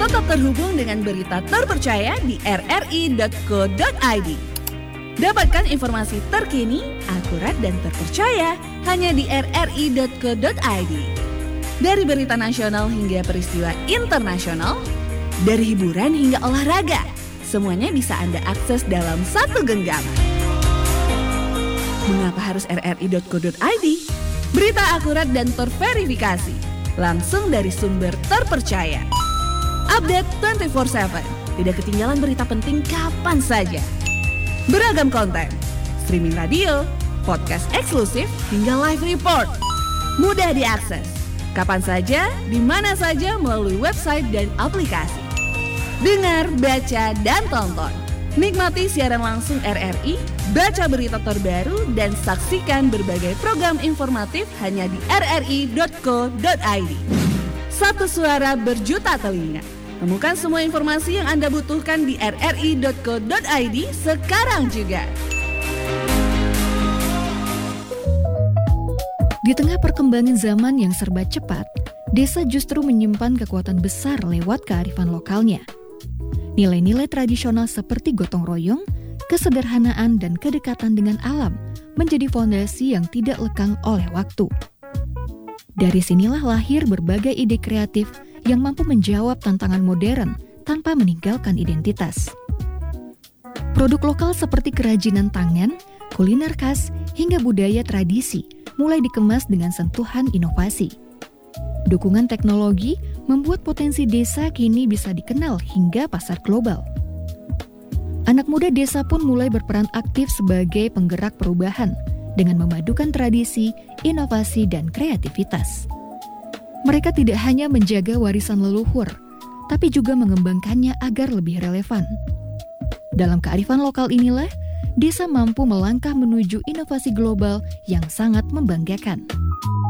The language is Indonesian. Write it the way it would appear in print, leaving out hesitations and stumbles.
Tetap terhubung dengan berita terpercaya di rri.co.id. Dapatkan informasi terkini, akurat dan terpercaya hanya di rri.co.id. Dari berita nasional hingga peristiwa internasional, dari hiburan hingga olahraga, semuanya bisa Anda akses dalam satu genggaman. Mengapa harus rri.co.id? Berita akurat dan terverifikasi, langsung dari sumber terpercaya. Update 24/7, tidak ketinggalan berita penting kapan saja. Beragam konten, streaming radio, podcast eksklusif, hingga live report. Mudah diakses, kapan saja, di mana saja melalui website dan aplikasi. Dengar, baca, dan tonton. Nikmati siaran langsung RRI, baca berita terbaru, dan saksikan berbagai program informatif hanya di rri.co.id. Satu suara berjuta telinga. Temukan semua informasi yang Anda butuhkan di rri.co.id sekarang juga. Di tengah perkembangan zaman yang serba cepat, desa justru menyimpan kekuatan besar lewat kearifan lokalnya. Nilai-nilai tradisional seperti gotong royong, kesederhanaan, dan kedekatan dengan alam menjadi fondasi yang tidak lekang oleh waktu. Dari sinilah lahir berbagai ide kreatif yang mampu menjawab tantangan modern tanpa meninggalkan identitas. Produk lokal seperti kerajinan tangan, kuliner khas, hingga budaya tradisi mulai dikemas dengan sentuhan inovasi. Dukungan teknologi membuat potensi desa kini bisa dikenal hingga pasar global. Anak muda desa pun mulai berperan aktif sebagai penggerak perubahan dengan memadukan tradisi, inovasi, dan kreativitas. Mereka tidak hanya menjaga warisan leluhur, tapi juga mengembangkannya agar lebih relevan. Dalam kearifan lokal inilah, desa mampu melangkah menuju inovasi global yang sangat membanggakan.